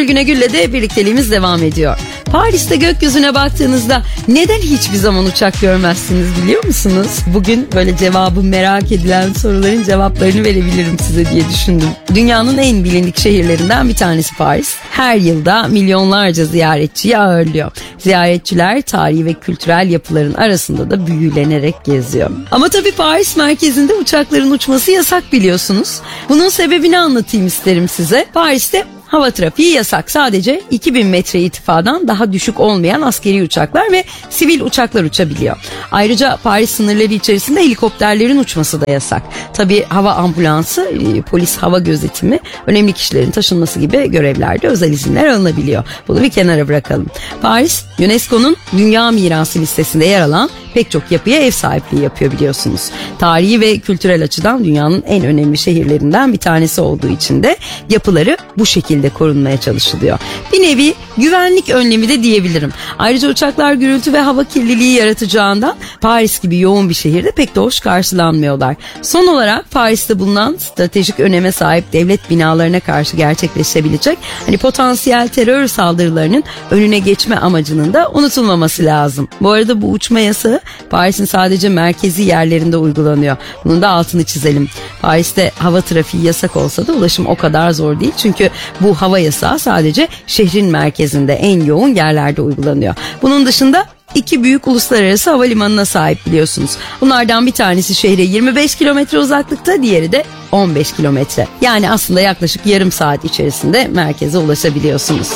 Nilgüne Gül'le de birlikteliğimiz devam ediyor. Paris'te gökyüzüne baktığınızda neden hiçbir zaman uçak görmezsiniz biliyor musunuz? Bugün böyle cevabı merak edilen soruların cevaplarını verebilirim size diye düşündüm. Dünyanın en bilindik şehirlerinden bir tanesi Paris. Her yılda milyonlarca ziyaretçiyi ağırlıyor. Ziyaretçiler tarihi ve kültürel yapıların arasında da büyülenerek geziyor. Ama tabii Paris merkezinde uçakların uçması yasak biliyorsunuz. Bunun sebebini anlatayım isterim size. Paris'te hava trafiği yasak. Sadece 2000 metre irtifadan daha düşük olmayan askeri uçaklar ve sivil uçaklar uçabiliyor. Ayrıca Paris sınırları içerisinde helikopterlerin uçması da yasak. Tabii hava ambulansı, polis hava gözetimi, önemli kişilerin taşınması gibi görevlerde özel izinler alınabiliyor. Bunu bir kenara bırakalım. Paris, UNESCO'nun Dünya Mirası listesinde yer alan pek çok yapıya ev sahipliği yapıyor biliyorsunuz. Tarihi ve kültürel açıdan dünyanın en önemli şehirlerinden bir tanesi olduğu için de yapıları bu şekilde korunmaya çalışılıyor. Bir nevi güvenlik önlemi de diyebilirim. Ayrıca uçaklar gürültü ve hava kirliliği yaratacağından Paris gibi yoğun bir şehirde pek de hoş karşılanmıyorlar. Son olarak Paris'te bulunan stratejik öneme sahip devlet binalarına karşı gerçekleşebilecek potansiyel terör saldırılarının önüne geçme amacının da unutulmaması lazım. Bu arada bu uçma yasağı Paris'in sadece merkezi yerlerinde uygulanıyor. Bunun da altını çizelim. Paris'te hava trafiği yasak olsa da ulaşım o kadar zor değil. Çünkü bu hava yasağı sadece şehrin merkezinde en yoğun yerlerde uygulanıyor. Bunun dışında 2 büyük uluslararası havalimanına sahip biliyorsunuz. Bunlardan bir tanesi şehre 25 kilometre uzaklıkta, diğeri de 15 kilometre. Yani aslında yaklaşık yarım saat içerisinde merkeze ulaşabiliyorsunuz.